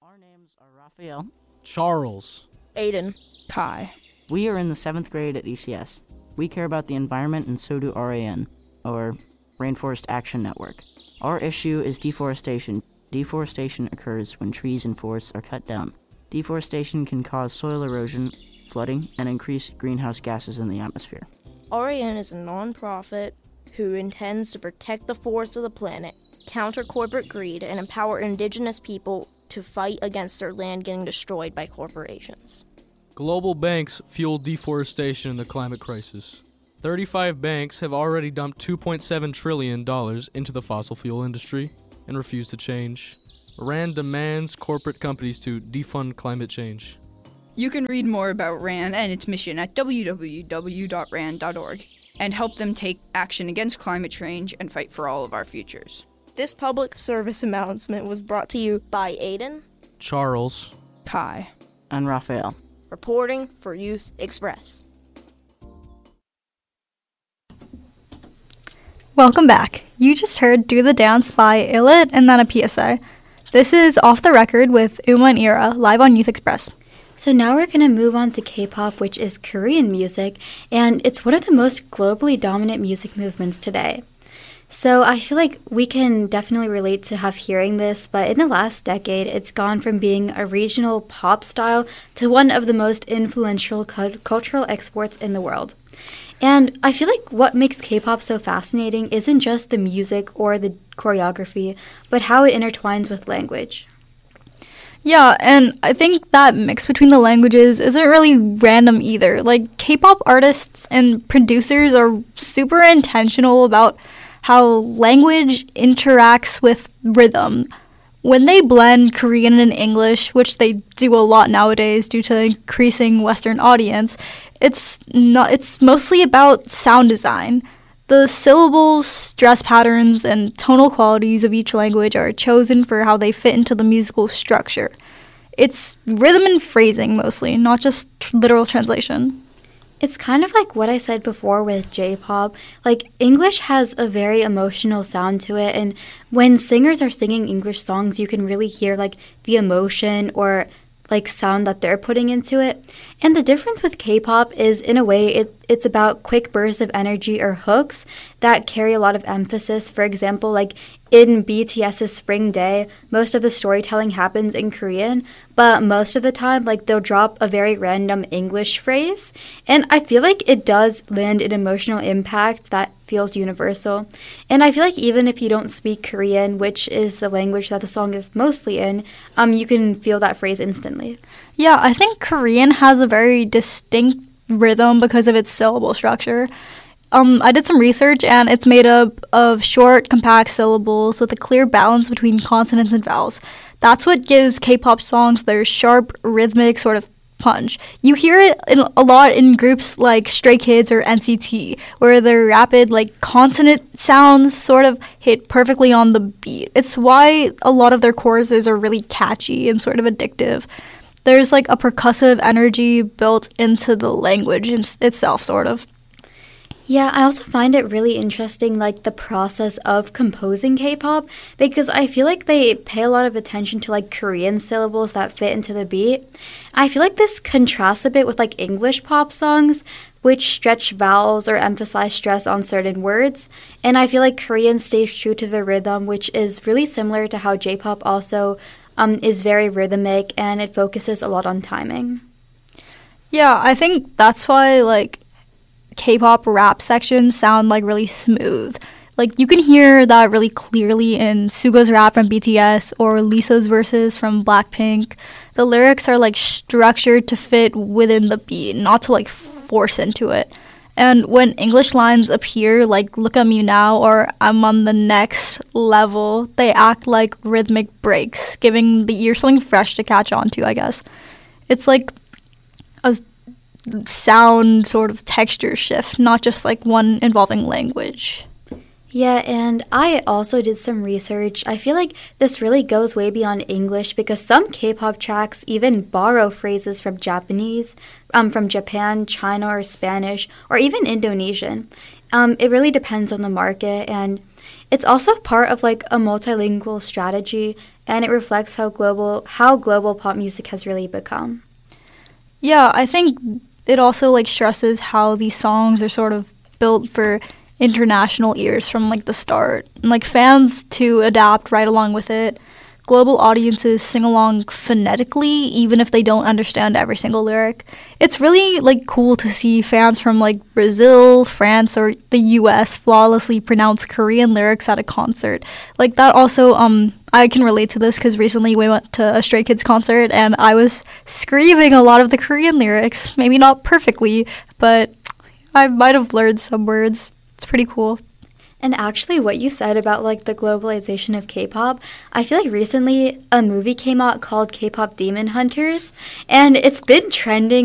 Our names are Raphael, Charles, Aiden, Kai. We are in the 7th grade at ECS. We care about the environment, and so do RAN, or Rainforest Action Network. Our issue is deforestation. Deforestation occurs when trees and forests are cut down. Deforestation can cause soil erosion, flooding, and increase greenhouse gases in the atmosphere. RAN is a non-profit who intends to protect the forests of the planet, counter corporate greed, and empower indigenous people to fight against their land getting destroyed by corporations. Global banks fuel deforestation in the climate crisis. 35 banks have already dumped $2.7 trillion into the fossil fuel industry and refuse to change. RAN demands corporate companies to defund climate change. You can read more about RAN and its mission at www.ran.org and help them take action against climate change and fight for all of our futures. This public service announcement was brought to you by Aiden, Charles, Kai. And Raphael. reporting for Youth Express. Welcome back. You just heard Do the Dance by Illit and then a PSA. This is Off the Record with Uma and Ira, live on Youth Express. So now we're going to move on to K-pop, which is Korean music, and it's one of the most globally dominant music movements today. So I feel like we can definitely relate to hearing this, but in the last decade, it's gone from being a regional pop style to one of the most influential cultural exports in the world. And I feel like what makes K-pop so fascinating isn't just the music or the choreography, but how it intertwines with language. Yeah, and I think that mix between the languages isn't really random either. Like, K-pop artists and producers are super intentional about how language interacts with rhythm. When they blend Korean and English, which they do a lot nowadays due to increasing Western audience, it's mostly about sound design. The syllables, stress patterns, and tonal qualities of each language are chosen for how they fit into the musical structure. It's rhythm and phrasing mostly, not just literal translation. It's kind of like what I said before with J-pop. Like, English has a very emotional sound to it, and when singers are singing English songs, you can really hear, like, the emotion or, like, sound that they're putting into it. And the difference with K-pop is, in a way, it's about quick bursts of energy or hooks that carry a lot of emphasis. For example, like, in BTS's Spring Day, most of the storytelling happens in Korean, but most of the time, like, they'll drop a very random English phrase. And I feel like it does land an emotional impact that feels universal. And I feel like even if you don't speak Korean, which is the language that the song is mostly in, you can feel that phrase instantly. Yeah, I think Korean has a very distinct rhythm because of its syllable structure. I did some research, and it's made up of short, compact syllables with a clear balance between consonants and vowels. That's what gives K-pop songs their sharp, rhythmic sort of punch. You hear it a lot in groups like Stray Kids or NCT, where their rapid, like, consonant sounds sort of hit perfectly on the beat. It's why a lot of their choruses are really catchy and sort of addictive. There's, like, a percussive energy built into the language itself, sort of. Yeah, I also find it really interesting, like, the process of composing K-pop, because I feel like they pay a lot of attention to, like, Korean syllables that fit into the beat. I feel like this contrasts a bit with, like, English pop songs, which stretch vowels or emphasize stress on certain words. And I feel like Korean stays true to the rhythm, which is really similar to how J-pop also is very rhythmic, and it focuses a lot on timing. Yeah, I think that's why, like, K-pop rap sections sound, like, really smooth. Like, you can hear that really clearly in Suga's rap from BTS or Lisa's verses from Blackpink. The lyrics are, like, structured to fit within the beat, not to, like, force into it. And when English lines appear, like "Look at me now" or "I'm on the next level," they act like rhythmic breaks, giving the ear something fresh to catch on to, I guess. It's like a sound sort of texture shift, not just like one involving language. Yeah, and I also did some research. I feel like this really goes way beyond English because some K-pop tracks even borrow phrases from Japanese, from Japan, China, or Spanish, or even Indonesian. It really depends on the market, and it's also part of like a multilingual strategy. and it reflects how global pop music has really become. Yeah, I think it also like stresses how these songs are sort of built for international ears from like the start. And like fans to adapt right along with it. Global audiences sing along phonetically even if they don't understand every single lyric. It's really like cool to see fans from like Brazil, France, or the US flawlessly pronounce Korean lyrics at a concert. Like that also I can relate to this because recently we went to a Stray Kids concert and I was screaming a lot of the Korean lyrics. Maybe not perfectly, but I might have blurred some words. It's pretty cool. And actually, what you said about like the globalization of K-pop, I feel like recently a movie came out called K-pop Demon Hunters, and it's been trending